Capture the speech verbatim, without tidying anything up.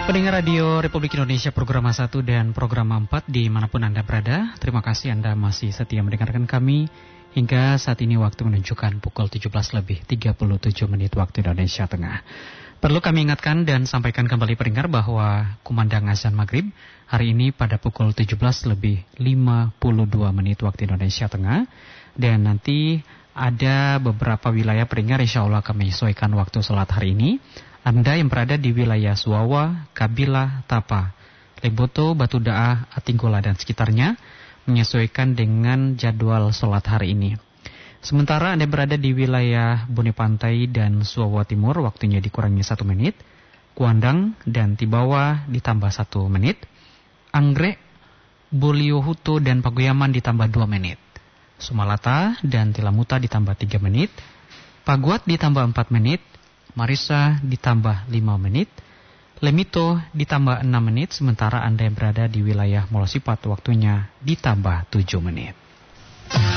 Pendengar Radio Republik Indonesia program satu dan program empat dimanapun Anda berada, terima kasih Anda masih setia mendengarkan kami hingga saat ini waktu menunjukkan pukul tujuh belas lebih tiga puluh tujuh menit waktu Indonesia Tengah. Perlu kami ingatkan dan sampaikan kembali pendengar bahwa kumandang azan maghrib hari ini pada pukul tujuh belas lebih lima puluh dua menit waktu Indonesia Tengah, dan nanti ada beberapa wilayah pendengar insya Allah kami sesuaikan waktu sholat hari ini. Anda yang berada di wilayah Suwawa, Kabila, Tapa, Leboto, Batu Daah, Atinggola dan sekitarnya menyesuaikan dengan jadwal sholat hari ini. Sementara Anda berada di wilayah Bone Pantai dan Suwawa Timur, waktunya dikurangi satu menit. Kuandang dan Tibawa ditambah satu menit. Anggrek, Buliohuto dan Pagoyaman ditambah dua menit. Sumalata dan Tilamuta ditambah tiga menit. Paguat ditambah empat menit. Marisa ditambah lima menit, Lemito ditambah enam menit, sementara Anda yang berada di wilayah Molosipat waktunya ditambah tujuh menit.